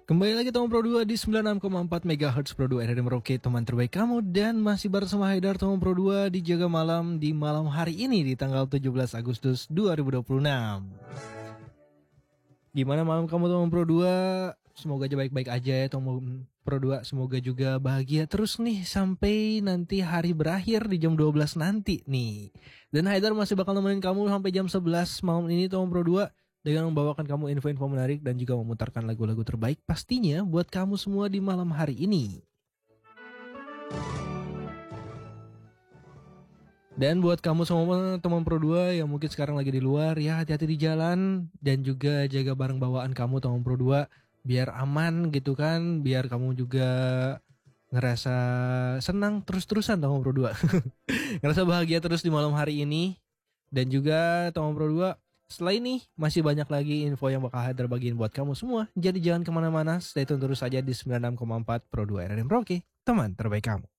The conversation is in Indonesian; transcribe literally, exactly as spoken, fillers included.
Kembali lagi teman Pro dua di sembilan puluh enam koma empat megahertz Pro dua R R M Merauke, teman terbaik kamu. Dan masih bersama Haidar teman Pro dua di Jaga Malam di malam hari ini di tanggal tujuh belas Agustus dua ribu dua puluh enam. Gimana malam kamu teman Pro dua? Semoga aja baik-baik aja ya teman Pro dua. Semoga juga bahagia terus nih sampai nanti hari berakhir di jam dua belas nanti nih. Dan Haidar masih bakal nemenin kamu sampai jam sebelas malam ini teman Pro dua, dengan membawakan kamu info-info menarik dan juga memutarkan lagu-lagu terbaik pastinya buat kamu semua di malam hari ini. Dan buat kamu semua teman Pro dua yang mungkin sekarang lagi di luar, ya hati-hati di jalan dan juga jaga barang bawaan kamu teman Pro dua biar aman gitu kan, biar kamu juga ngerasa senang terus-terusan teman Pro dua. Ngerasa bahagia terus di malam hari ini. Dan juga teman Pro dua, setelah ini masih banyak lagi info yang bakal Haidar bagiin buat kamu semua. Jadi jangan kemana-mana, stay tune terus saja di sembilan puluh enam koma empat Pro dua R R M Merauke, teman terbaik kamu.